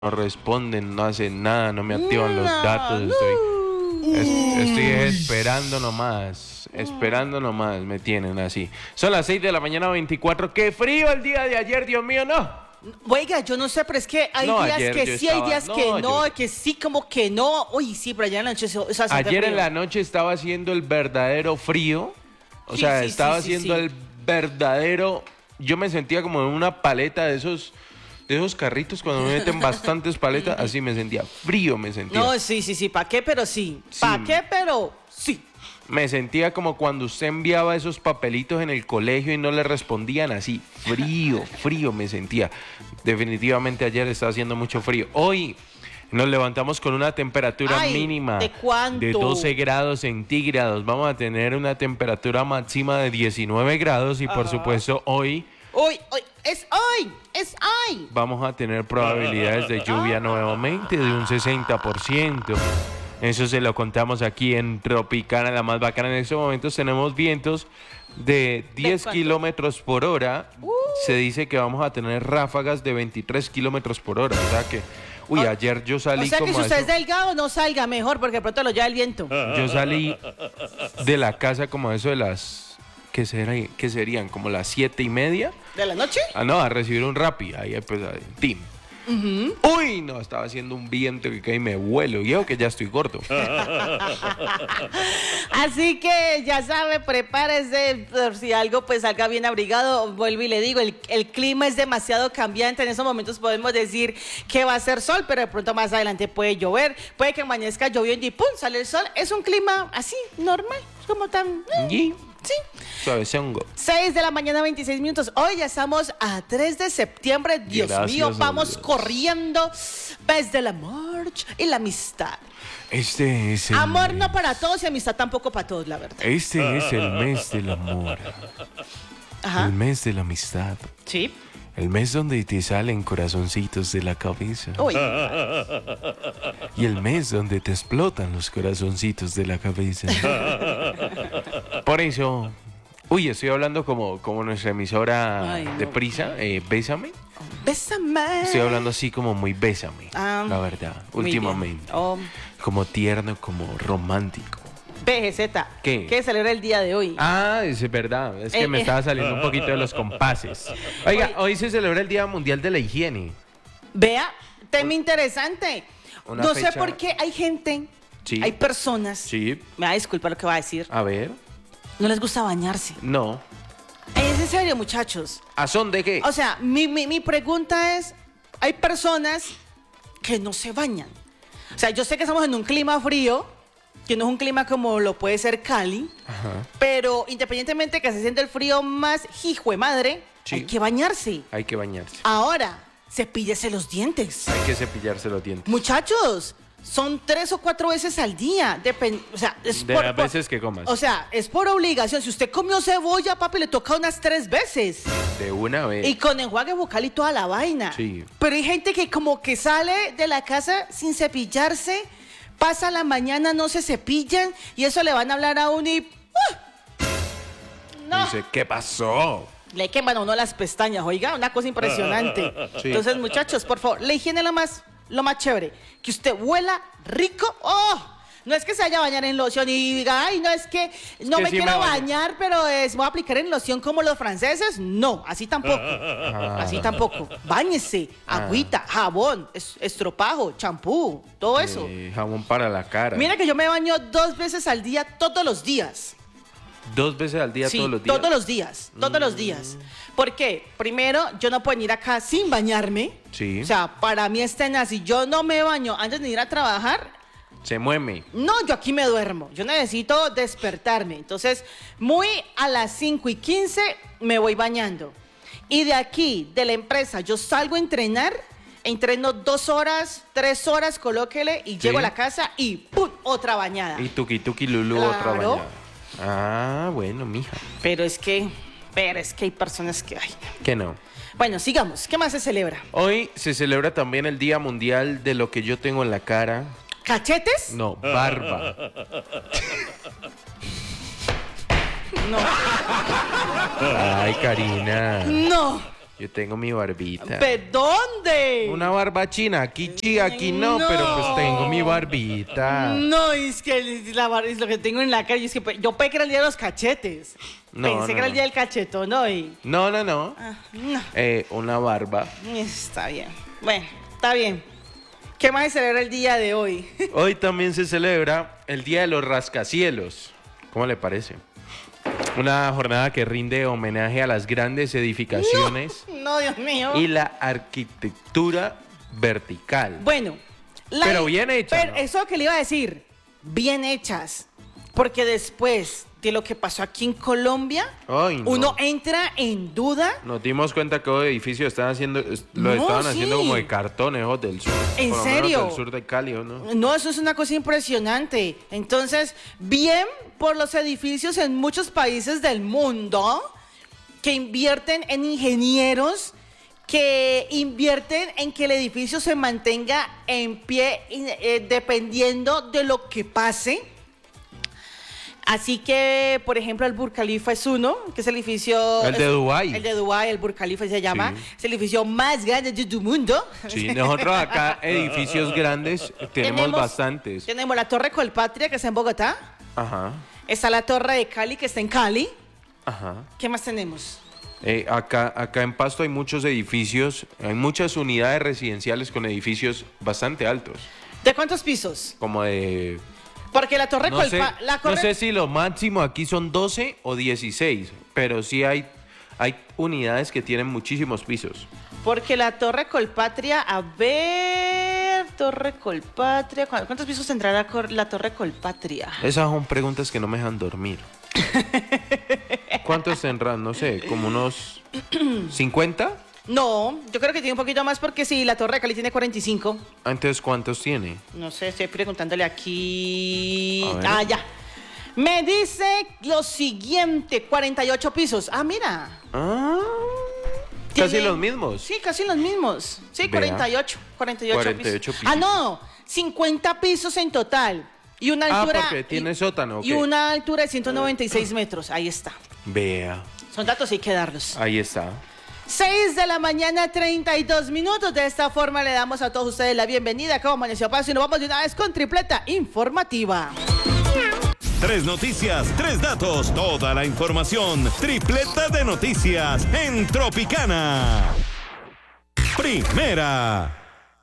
no responden, no hacen nada, no me activan los datos, estoy esperando nomás, me tienen así. Son las 6 de la mañana 24, qué frío el día de ayer, Dios mío, no. Oiga, yo no sé, pero es que hay días que sí, hay días que no, que sí, como que no. Uy, sí, pero ayer en la noche ayer en la noche estaba haciendo el verdadero frío, o sea, estaba haciendo el verdadero, yo me sentía como en una paleta de esos carritos cuando me meten bastantes paletas, así me sentía, frío me sentía. No, sí, ¿para qué? Pero sí. ¿Para qué? Pero sí. Me sentía como cuando usted enviaba esos papelitos en el colegio y no le respondían, así, frío me sentía. Definitivamente ayer estaba haciendo mucho frío. Hoy nos levantamos con una temperatura mínima de 12 grados centígrados. Vamos a tener una temperatura máxima de 19 grados y por supuesto hoy... Es hoy. Vamos a tener probabilidades de lluvia nuevamente de un 60%. Eso se lo contamos aquí en Tropicana, la más bacana. En estos momentos tenemos vientos de 10 kilómetros por hora. Se dice que vamos a tener ráfagas de 23 kilómetros por hora. O sea que, ayer yo salí como... O sea que si usted es delgado, no salga mejor, porque de pronto lo lleva el viento. Yo salí de la casa como eso de las... ¿Qué serían? ¿Como las 7:30? ¿De la noche? No, a recibir un Rappi. Ahí empezó, ¡tim! Uy, no, estaba haciendo un viento que cae y me vuelo. Yo que ya estoy gordo. Así que ya sabe, prepárese por si algo pues salga bien abrigado. Vuelvo y le digo, el clima es demasiado cambiante. En esos momentos podemos decir que va a ser sol, pero de pronto más adelante puede llover. Puede que amanezca lloviendo y ¡pum! Sale el sol. Es un clima así, normal, como tan... Sí. Suavezongo. 6 de la mañana, 26 minutos. Hoy ya estamos a 3 de septiembre. Dios mío, vamos corriendo. Mes del amor y la amistad. Este es el amor mes. No para todos y amistad tampoco para todos, la verdad. Este es el mes del amor. Ajá. El mes de la amistad. Sí. El mes donde te salen corazoncitos de la cabeza. Uy. Y el mes donde te explotan los corazoncitos de la cabeza. Por eso, estoy hablando como nuestra emisora de Prisa, Bésame. Bésame. Estoy hablando así como muy bésame, la verdad, últimamente. Como tierno, como romántico. BGZ, ¿qué celebra el día de hoy? Es verdad, es que me estaba saliendo un poquito de los compases. Oiga, hoy se celebra el Día Mundial de la Higiene. Vea, tema interesante. No sé por qué hay gente, hay personas, me va a disculpar lo que va a decir. A ver. No les gusta bañarse. No. ¿Es en serio, muchachos? ¿A son de qué? O sea, mi pregunta es, hay personas que no se bañan. O sea, yo sé que estamos en un clima frío, que no es un clima como lo puede ser Cali, pero independientemente que se siente el frío más hijo de madre, hay que bañarse. Hay que bañarse. Ahora, cepíllese los dientes. Hay que cepillarse los dientes. Muchachos, son 3 o 4 veces al día. O sea, es de las veces que comas. O sea, es por obligación. Si usted comió cebolla, papi, le toca unas 3 veces. De una vez. Y con enjuague bucal y toda la vaina. Sí. Pero hay gente que como que sale de la casa sin cepillarse, pasa la mañana, no se cepillan y eso le van a hablar a uno y... No. Dice, ¿qué pasó? Le queman a uno las pestañas, oiga, una cosa impresionante. Sí. Entonces, muchachos, por favor, la higiene lo más chévere. Que usted huela rico. No es que se vaya a bañar en loción y diga, ay, no, es que no me quiero bañar, pero me voy a aplicar en loción como los franceses. No, así tampoco. Así tampoco. Báñese, agüita, jabón, estropajo, champú, todo eso. Jabón para la cara. Mira que yo me baño 2 veces al día, todos los días. 2 veces al día, todos los días. Todos los días. ¿Por qué? Primero, yo no puedo venir acá sin bañarme. Sí. O sea, para mí es tenaz. Si yo no me baño antes de ir a trabajar, se mueve. No, yo aquí me duermo. Yo necesito despertarme. Entonces, muy a las 5:15 me voy bañando. Y de aquí, de la empresa, yo salgo a entrenar. Entreno 2 horas, 3 horas, colóquele y llego a la casa y ¡pum! Otra bañada. Y tuki lulú, otra bañada. Bueno, mija. Pero es que hay personas que hay. Que no. Bueno, sigamos. ¿Qué más se celebra? Hoy se celebra también el Día Mundial de lo que yo tengo en la cara. ¿Cachetes? No, barba. No. Ay, Karina. No. Yo tengo mi barbita. ¿De dónde? Una barba china, aquí sí, aquí no, pero pues tengo mi barbita. No, es que es lo que tengo en la cara. Es que yo pensé que era el día de los cachetes. Pensé que era el día del cachetón, ¿no? No. No. Una barba. Está bien. Bueno, está bien. ¿Qué más se celebra el día de hoy? Hoy también se celebra el Día de los Rascacielos. ¿Cómo le parece? Una jornada que rinde homenaje a las grandes edificaciones No, Dios mío. y la arquitectura vertical. Bueno. Pero bien hechas. Pero eso que le iba a decir, bien hechas. Porque después de lo que pasó aquí en Colombia, uno entra en duda. Nos dimos cuenta que los edificios estaban haciendo como de cartón, del sur. ¿En serio? Del sur de Cali, ¿o no? No, eso es una cosa impresionante. Entonces, bien por los edificios en muchos países del mundo que invierten en ingenieros, que invierten en que el edificio se mantenga en pie dependiendo de lo que pase. Así que, por ejemplo, el Burj Khalifa es uno, que es el edificio... El de Dubái. El de Dubái, el Burj Khalifa se llama. Sí. Es el edificio más grande del mundo. Sí, nosotros acá, edificios grandes, tenemos bastantes. Tenemos la Torre Colpatria, que está en Bogotá. Ajá. Está la Torre de Cali, que está en Cali. Ajá. ¿Qué más tenemos? Acá en Pasto hay muchos edificios, hay muchas unidades residenciales con edificios bastante altos. ¿De cuántos pisos? Como de... Porque la Torre Colpatria... No sé si lo máximo aquí son 12 o 16, pero sí hay unidades que tienen muchísimos pisos. Porque la Torre Colpatria, a ver, Torre Colpatria, ¿cuántos pisos tendrá la Torre Colpatria? Esas son preguntas que no me dejan dormir. ¿Cuántos tendrán? No sé, como unos 50. No, yo creo que tiene un poquito más porque sí, la Torre de Cali tiene 45. Entonces, ¿cuántos tiene? No sé, estoy preguntándole aquí. Ah, ya. Me dice lo siguiente, 48 pisos. Ah, mira. Ah, casi los mismos. Sí, casi los mismos. Sí, Vea. 48 pisos. Ah, no, 50 pisos en total. Y una altura... porque tiene sótano. Y una altura de 196 metros. Ahí está. Vea. Son datos, hay que darlos. Ahí está. 6 de la mañana, 32 minutos. De esta forma le damos a todos ustedes la bienvenida. ¿Cómo amaneció Paso? Y nos vamos de una vez con tripleta informativa. 3 noticias, 3 datos, toda la información. Tripleta de noticias en Tropicana. Primera.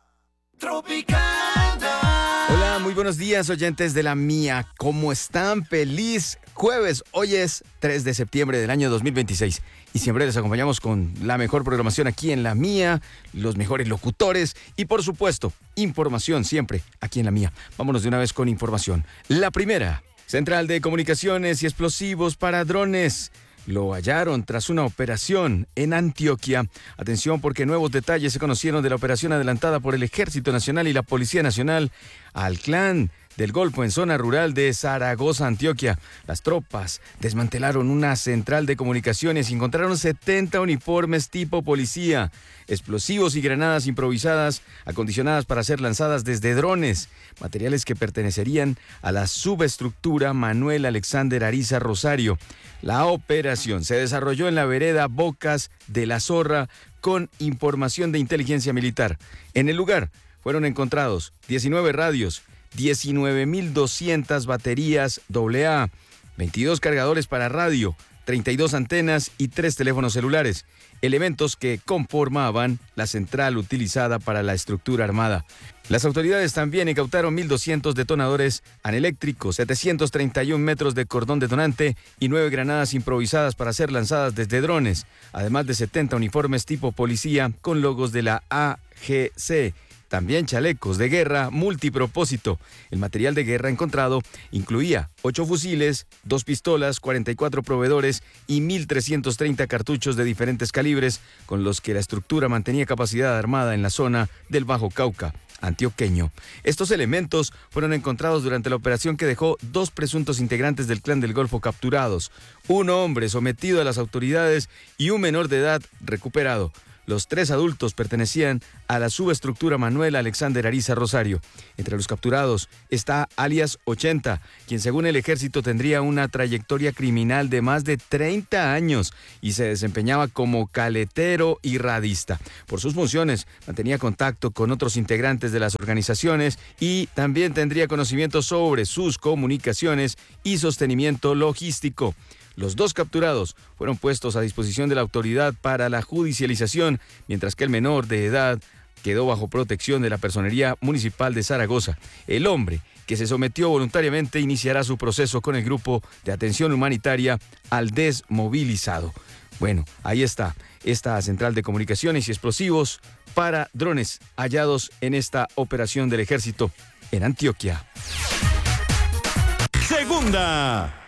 Tropicana. Hola, muy buenos días, oyentes de La Mía. ¿Cómo están? Feliz jueves. Hoy es 3 de septiembre del año 2026. Y siempre les acompañamos con la mejor programación aquí en La Mía, los mejores locutores y, por supuesto, información siempre aquí en La Mía. Vámonos de una vez con información. La primera, Central de Comunicaciones y Explosivos para Drones. Lo hallaron tras una operación en Antioquia. Atención porque nuevos detalles se conocieron de la operación adelantada por el Ejército Nacional y la Policía Nacional al Clan del Golfo en zona rural de Zaragoza, Antioquia. Las tropas desmantelaron una central de comunicaciones y encontraron 70 uniformes tipo policía, explosivos y granadas improvisadas acondicionadas para ser lanzadas desde drones, materiales que pertenecerían a la subestructura Manuel Alexander Ariza Rosario. La operación se desarrolló en la vereda Bocas de la Zorra con información de inteligencia militar. En el lugar fueron encontrados 19 radios, 19.200 baterías AA, 22 cargadores para radio, 32 antenas y 3 teléfonos celulares, elementos que conformaban la central utilizada para la estructura armada. Las autoridades también incautaron 1.200 detonadores aneléctricos, 731 metros de cordón detonante y 9 granadas improvisadas para ser lanzadas desde drones, además de 70 uniformes tipo policía con logos de la AGC. También chalecos de guerra multipropósito. El material de guerra encontrado incluía 8 fusiles, 2 pistolas, 44 proveedores y 1.330 cartuchos de diferentes calibres, con los que la estructura mantenía capacidad armada en la zona del Bajo Cauca antioqueño. Estos elementos fueron encontrados durante la operación que dejó 2 presuntos integrantes del Clan del Golfo capturados, un hombre sometido a las autoridades y un menor de edad recuperado. Los 3 adultos pertenecían a la subestructura Manuel Alexander Ariza Rosario. Entre los capturados está alias 80, quien según el ejército tendría una trayectoria criminal de más de 30 años y se desempeñaba como caletero y radista. Por sus funciones, mantenía contacto con otros integrantes de las organizaciones y también tendría conocimiento sobre sus comunicaciones y sostenimiento logístico. Los 2 capturados fueron puestos a disposición de la autoridad para la judicialización, mientras que el menor de edad quedó bajo protección de la Personería Municipal de Zaragoza. El hombre, que se sometió voluntariamente, iniciará su proceso con el Grupo de Atención Humanitaria al Desmovilizado. Bueno, ahí está esta central de comunicaciones y explosivos para drones hallados en esta operación del ejército en Antioquia. Segunda.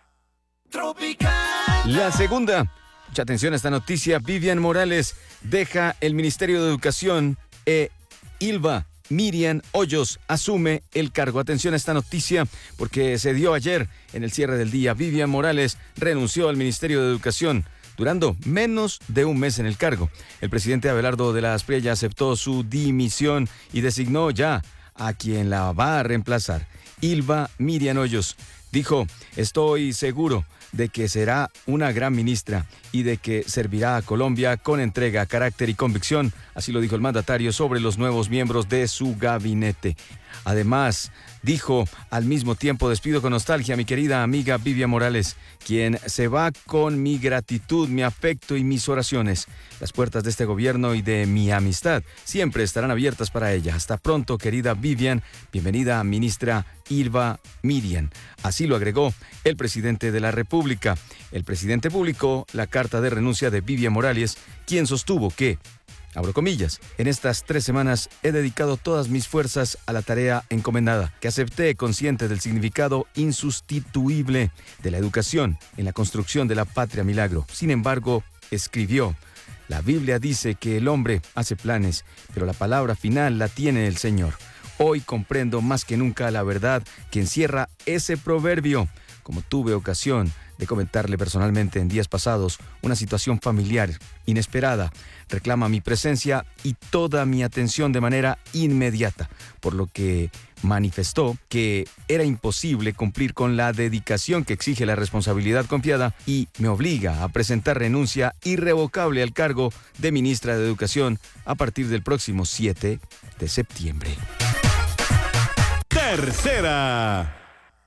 La segunda. Mucha atención a esta noticia. Vivian Morales deja el Ministerio de Educación Ilva Miriam Hoyos asume el cargo. Atención a esta noticia porque se dio ayer en el cierre del día. Vivian Morales renunció al Ministerio de Educación, durando menos de un mes en el cargo. El presidente Abelardo de la Asprilla aceptó su dimisión y designó ya a quien la va a reemplazar. Ilva Miriam Hoyos dijo: estoy seguro de que será una gran ministra y de que servirá a Colombia con entrega, carácter y convicción. Así lo dijo el mandatario sobre los nuevos miembros de su gabinete. Además, dijo: al mismo tiempo despido con nostalgia a mi querida amiga Vivian Morales, quien se va con mi gratitud, mi afecto y mis oraciones. Las puertas de este gobierno y de mi amistad siempre estarán abiertas para ella. Hasta pronto, querida Vivian. Bienvenida, ministra Ilva Miriam. Así lo agregó el presidente de la República. El presidente publicó la carta de renuncia de Vivian Morales, quien sostuvo que, abro comillas, en estas 3 semanas he dedicado todas mis fuerzas a la tarea encomendada, que acepté consciente del significado insustituible de la educación en la construcción de la patria milagro. Sin embargo, escribió: la Biblia dice que el hombre hace planes, pero la palabra final la tiene el Señor. Hoy comprendo más que nunca la verdad que encierra ese proverbio. Como tuve ocasión de comentarle personalmente en días pasados, una situación familiar inesperada reclama mi presencia y toda mi atención de manera inmediata, por lo que manifestó que era imposible cumplir con la dedicación que exige la responsabilidad confiada y me obliga a presentar renuncia irrevocable al cargo de ministra de Educación a partir del próximo 7 de septiembre. Tercera.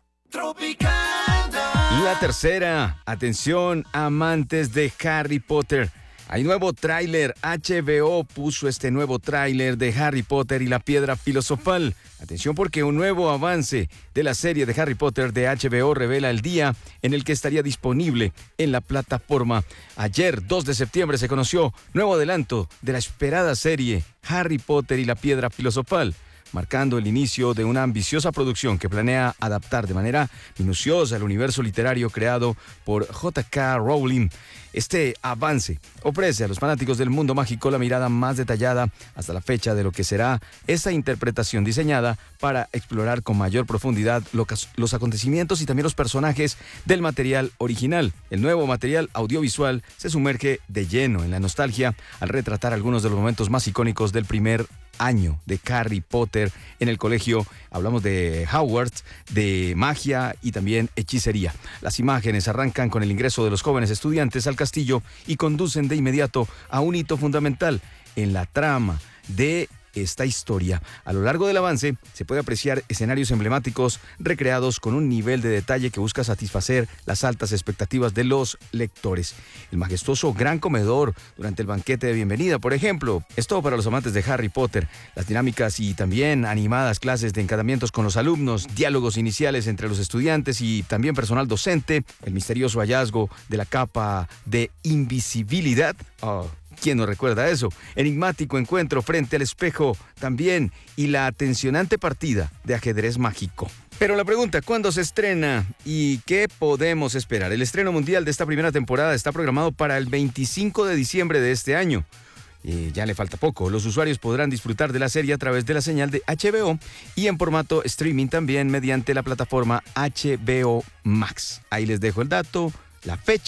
La tercera. Atención, amantes de Harry Potter. Hay nuevo tráiler. HBO puso este nuevo tráiler de Harry Potter y la Piedra Filosofal. Atención porque un nuevo avance de la serie de Harry Potter de HBO revela el día en el que estaría disponible en la plataforma. Ayer, 2 de septiembre, se conoció nuevo adelanto de la esperada serie Harry Potter y la Piedra Filosofal, marcando el inicio de una ambiciosa producción que planea adaptar de manera minuciosa el universo literario creado por J.K. Rowling. Este avance ofrece a los fanáticos del mundo mágico la mirada más detallada hasta la fecha de lo que será esa interpretación diseñada para explorar con mayor profundidad los acontecimientos y también los personajes del material original. El nuevo material audiovisual se sumerge de lleno en la nostalgia al retratar algunos de los momentos más icónicos del primer año de Harry Potter en el colegio. Hablamos de Hogwarts, de magia y también hechicería. Las imágenes arrancan con el ingreso de los jóvenes estudiantes al castillo y conducen de inmediato a un hito fundamental en la trama de esta historia. A lo largo del avance se puede apreciar escenarios emblemáticos recreados con un nivel de detalle que busca satisfacer las altas expectativas de los lectores. El majestuoso gran comedor durante el banquete de bienvenida, por ejemplo, es todo para los amantes de Harry Potter. Las dinámicas y también animadas clases de encantamientos con los alumnos, diálogos iniciales entre los estudiantes y también personal docente, el misterioso hallazgo de la capa de invisibilidad. ¿Quién no recuerda eso? Enigmático encuentro frente al espejo también y la tensionante partida de ajedrez mágico. Pero la pregunta, ¿cuándo se estrena y qué podemos esperar? El estreno mundial de esta primera temporada está programado para el 25 de diciembre de este año. Ya le falta poco. Los usuarios podrán disfrutar de la serie a través de la señal de HBO y en formato streaming también mediante la plataforma HBO Max. Ahí les dejo el dato, la fecha,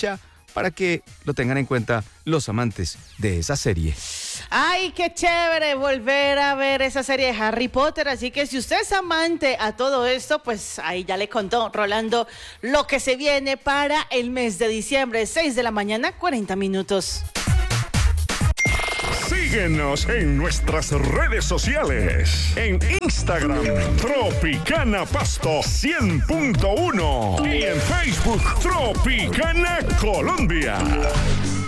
para que lo tengan en cuenta los amantes de esa serie. Ay, qué chévere volver a ver esa serie de Harry Potter. Así que si usted es amante a todo esto, pues ahí ya le contó Rolando lo que se viene para el mes de diciembre, 6 de la mañana, 40 minutos. Síguenos en nuestras redes sociales. En Instagram, Tropicana Pasto 100.1. Y en Facebook, Tropicana Colombia.